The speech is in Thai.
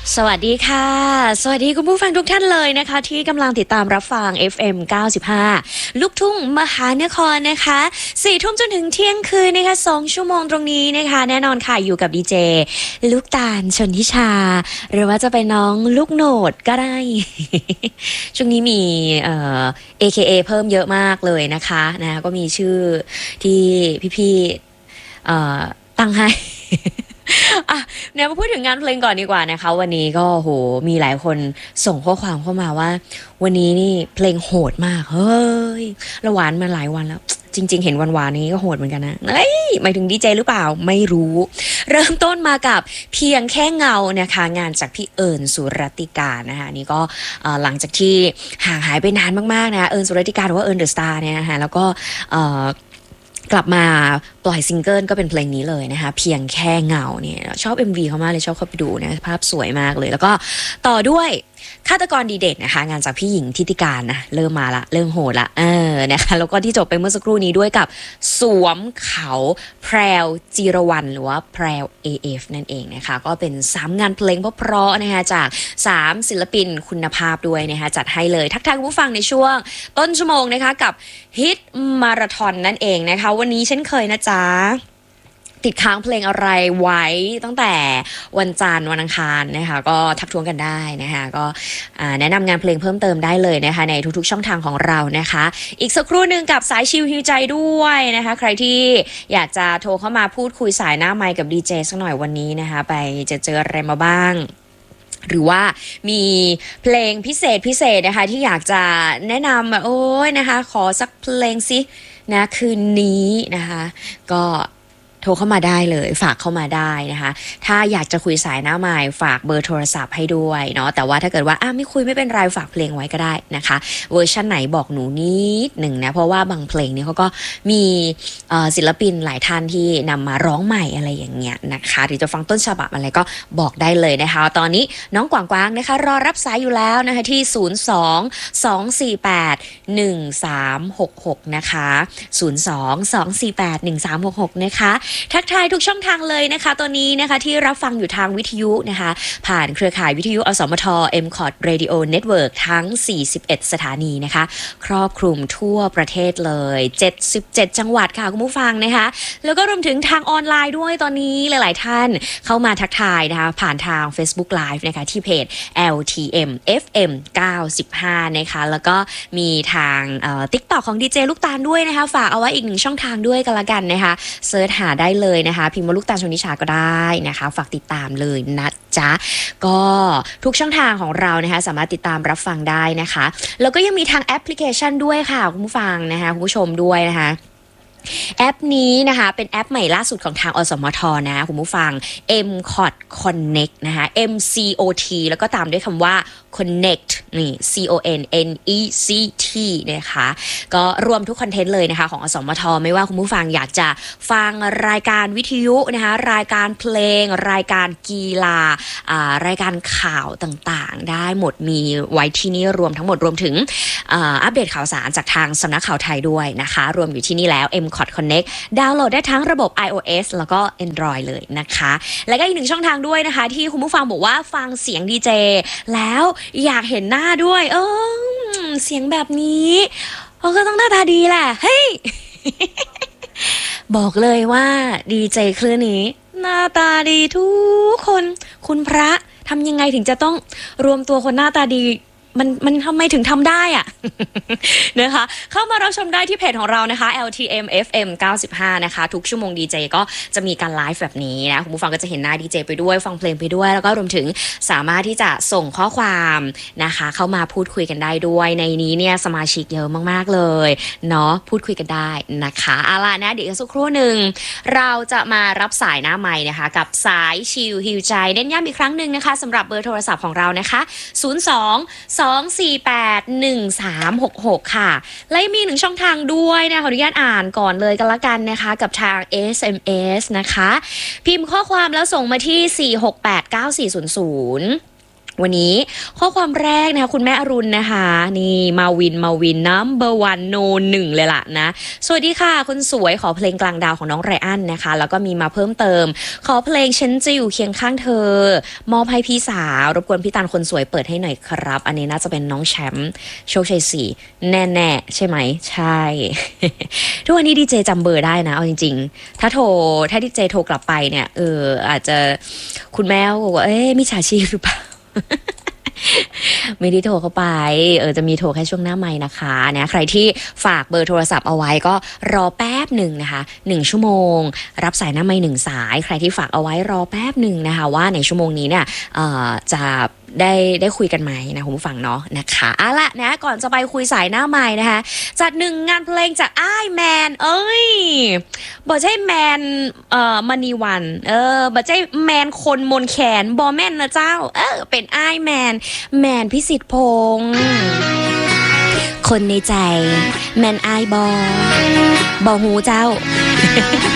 สวัสดีค่ะสวัสดีคุณผู้ฟังทุกท่านเลยนะคะที่กำลังติดตามรับฟัง FM 95ลูกทุ่งมหานครนะคะ4 ทุ่มจนถึงเที่ยงคืนนะคะ2 ชั่วโมงตรงนี้นะคะแน่นอนค่ะอยู่กับดีเจลูกตาลชนทิชาหรือว่าจะเป็นน้องลูกโหนดก็ได้ ช่วงนี้มีAKA เพิ่มเยอะมากเลยนะคะก็มีชื่อที่พี่ๆตั้งให้ อ่ะเนี่ยมาพูดถึงงานเพลงก่อนดีกว่านะคะวันนี้ก็โหมีหลายคนส่งข้อความเข้ามาว่าวันนี้นี่เพลงโหดมากเฮ้ยระหวานมาหลายวันแล้วจริงๆเห็นวันวานนี้ก็โหดเหมือนกันนะเอ้ยหมายถึงดีเจหรือเปล่าไม่รู้เริ่มต้นมากับเพียงแค่เงานะคะงานจากพี่เอิญสุรติการนะคะนี่ก็หลังจากที่ห่างหายไปนานมากๆนะเอิญสุรติการหรือว่าเอิญเดอะสตาร์เนี่ยนะคะแล้วก็กลับมาปล่อยซิงเกิลก็เป็นเพลงนี้เลยนะคะเพียงแค่เงาเนี่ยชอบ MV เขามากเลยชอบเข้าไปดูนะภาพสวยมากเลยแล้วก็ต่อด้วยฆาตกรดีเด่นนะคะงานจากพี่หญิงทิติการนะเริ่มมาละเริ่มโหดละนะคะแล้วก็ที่จบไปเมื่อสักครู่นี้ด้วยกับสวมเขาแพรวจีรวรรณหรือว่าแพรว AF นั่นเองนะคะก็เป็น3งานเพลงเพราะๆนะคะจาก3ศิลปินคุณภาพด้วยนะคะจัดให้เลยทักทายคุณผู้ฟังในช่วงต้นชั่วโมงนะคะกับฮิตมาราธอนนั่นเองนะคะวันนี้เช่นเคยนะจ๊ะติดค้างเพลงอะไรไว้ตั้งแต่วันจันทร์วันอังคารนะคะก็ทักท้วงกันได้นะคะก็แนะนำงานเพลงเพิ่มเติมได้เลยนะคะในทุกๆช่องทางของเรานะคะอีกสักครู่หนึ่งกับสายชิลฮิวใจด้วยนะคะใครที่อยากจะโทรเข้ามาพูดคุยสายหน้าไมค์กับดีเจสักหน่อยวันนี้นะคะไปเจออะไรมาบ้างหรือว่ามีเพลงพิเศษนะคะที่อยากจะแนะนำโอ้ยนะคะขอสักเพลงสินะคืนนี้นะคะก็โทรเข้ามาได้เลยฝากเข้ามาได้นะคะถ้าอยากจะคุยสายหน้าไมค์ฝากเบอร์โทรศัพท์ให้ด้วยเนาะแต่ว่าถ้าเกิดว่าไม่คุยไม่เป็นไรฝากเพลงไว้ก็ได้นะคะเวอร์ชันไหนบอกหนูนิดหนึ่งนะเพราะว่าบางเพลงเนี่ยเขาก็มีศิลปินหลายท่านที่นำมาร้องใหม่อะไรอย่างเงี้ยนะคะหรือจะฟังต้นฉบับอะไรก็บอกได้เลยนะคะตอนนี้น้องกวางๆนะคะรอรับสายอยู่แล้วนะคะที่02-248-1366นะคะ02-248-1366นะคะทักทายทุกช่องทางเลยนะคะตอนนี้นะคะที่รับฟังอยู่ทางวิทยุนะคะผ่านเครือข่ายวิทยุอสมท MCOT Radio Network ทั้ง41สถานีนะคะครอบคลุมทั่วประเทศเลย77จังหวัดค่ะคุณผู้ฟังนะคะแล้วก็รวมถึงทางออนไลน์ด้วยตอนนี้หลายๆท่านเข้ามาทักทายนะคะผ่านทาง Facebook Live นะคะที่เพจ LTM FM 95นะคะแล้วก็มีทางTikTok ของดีเจลูกตาลด้วยนะคะฝากเอาไว้อีก1ช่องทางด้วยกันละกันนะคะเสิร์ชหาได้เลยนะคะพิมพ์ว่าลูกตาลชนทิชาก็ได้นะคะฝากติดตามเลยนะจ๊ะก็ทุกช่องทางของเรานะคะสามารถติดตามรับฟังได้นะคะแล้วก็ยังมีทางแอปพลิเคชันด้วยค่ะคุณผู้ฟังนะคะคุณผู้ชมด้วยนะคะแอปนี้นะคะเป็นแอปใหม่ล่าสุดของทางอสมทนะคุณผู้ฟัง MCOT Connect นะคะ MCOT แล้วก็ตามด้วยคำว่า Connect นี่ CONNECT นะคะก็รวมทุกคอนเทนต์เลยนะคะของอสมทไม่ว่าคุณผู้ฟังอยากจะฟังรายการวิทยุนะคะรายการเพลงรายการกีฬารายการข่าวต่างๆได้หมดมีไว้ที่นี่รวมทั้งหมดรวมถึงอัปเดตข่าวสารจากทางสำนักข่าวไทยด้วยนะคะรวมอยู่ที่นี่แล้ว MCOT Connect ดาวน์โหลดได้ทั้งระบบ iOS แล้วก็ Android เลยนะคะแล้วก็อีกหนึ่งช่องทางด้วยนะคะที่คุณผู้ฟังบอกว่าฟังเสียงดีเจแล้วอยากเห็นหน้าด้วยเสียงแบบนี้ก็ต้องหน้าตาดีแหละเฮ้ย บอกเลยว่าดีเจคลื่นนี้หน้าตาดีทุกคนคุณพระทำยังไงถึงจะต้องรวมตัวคนหน้าตาดีมันทำไมถึงทำได้อะ นะคะเข้ามารับชมได้ที่เพจของเรานะคะ LTM FM 95นะคะทุกชั่วโมงดีเจก็จะมีการไลฟ์แบบนี้นะคุณผู้ฟังก็จะเห็นหน้าดีเจไปด้วยฟังเพลงไปด้วยแล้วก็รวมถึงสามารถที่จะส่งข้อความนะคะเข้ามาพูดคุยกันได้ด้วยในนี้เนี่ยสมาชิกเยอะมากๆเลยเนาะพูดคุยกันได้นะคะเอาล่ะนะเดี๋ยวสักครู่หนึ่งเราจะมารับสายหน้าไมค์นะคะกับสายชิลฮิวใจเน้นย้ำอีกครั้งหนึ่งนะคะสำหรับเบอร์โทรศัพท์ของเรานะคะ02-248-1366ค่ะและมี1ช่องทางด้วยนะขออนุญาตอ่านก่อนเลยกันละกันนะคะกับทาง SMS นะคะพิมพ์ข้อความแล้วส่งมาที่4689400 วันนี้ข้อความแรกนะคะคุณแม่อรุณนะคะนี่มาวินnumber one no 1เลยล่ะนะสวัสดีค่ะคนสวยขอเพลงกลางดาวของน้องไรอันนะคะแล้วก็มีมาเพิ่มเติมขอเพลงฉันจะอยู่เคียงข้างเธอมอบให้พี่สาวรบกวนพี่ตาลคนสวยเปิดให้หน่อยครับอันนี้น่าจะเป็นน้องแชมป์โชคชัย4แน่ๆใช่ไหมใช่ ทุกวันนี้ดีเจจำเบอร์ได้นะเอาจริงๆถ้าดีเจโทรกลับไปเนี่ยอาจจะคุณแม่บอกว่ามิจฉาชีพหรือเปล่า ไม่ได้โทรเข้าไปจะมีโทรแค่ช่วงหน้าไมค์นะคะเนี่ยใครที่ฝากเบอร์โทรศัพท์เอาไว้ก็รอแป๊บหนึ่งนะคะ1 ชั่วโมงรับสายหน้าไมค์1 สายใครที่ฝากเอาไว้รอแป๊บหนึ่งนะคะว่าในชั่วโมงนี้เนี่ยจะได้คุยกันไหมนะคุณผู้ฟังเนาะนะคะเอาละนะก่อนจะไปคุยสายหน้าไมค์นะคะจัด1 งานเพลงจากอ้ายแมนบอกใช่แมนมณีวันบอกใช่แมนคนมนแขนบอแม่นนะเจ้าเป็นอ้ายแมนพิสิทธิ์พงษ์คนในใจแมนอ้ายบอหูเจ้า